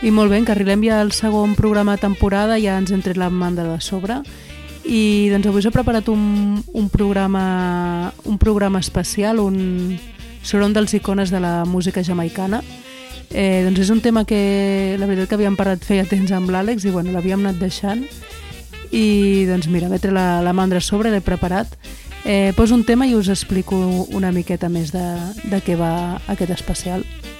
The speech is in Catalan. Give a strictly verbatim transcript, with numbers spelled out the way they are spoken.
I molt bé, encarrilem ja el segon programa de temporada, ja ens hem tret la mandra de sobre i doncs avui us he preparat un, un, programa, un programa especial un, sobre un dels icones de la música jamaicana. Eh, doncs és un tema que la veritat que havíem parlat feia temps amb l'Àlex i bueno, l'havíem anat deixant i doncs mira, m'he tret la, la mandra a sobre, l'he preparat. Eh, poso un tema i us explico una miqueta més de, de què va aquest especial.